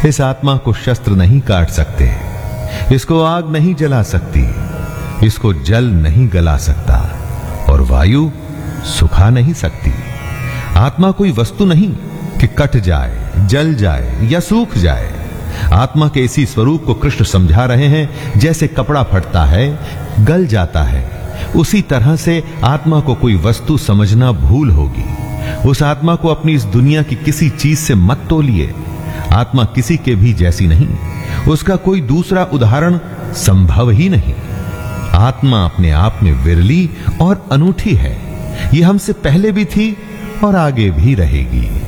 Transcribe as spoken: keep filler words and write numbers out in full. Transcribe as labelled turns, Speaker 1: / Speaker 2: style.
Speaker 1: इस आत्मा को शस्त्र नहीं काट सकते, इसको आग नहीं जला सकती, इसको जल नहीं गला सकता और वायु सुखा नहीं सकती। आत्मा कोई वस्तु नहीं कि कट जाए, जल जाए या सूख जाए। आत्मा के इसी स्वरूप को कृष्ण समझा रहे हैं। जैसे कपड़ा फटता है, गल जाता है, उसी तरह से आत्मा को कोई वस्तु समझना भूल होगी। उस आत्मा को अपनी इस दुनिया की किसी चीज से मत तोलिए। आत्मा किसी के भी जैसी नहीं, उसका कोई दूसरा उदाहरण संभव ही नहीं। आत्मा अपने आप में विरली और अनूठी है। यह हमसे पहले भी थी और आगे भी रहेगी।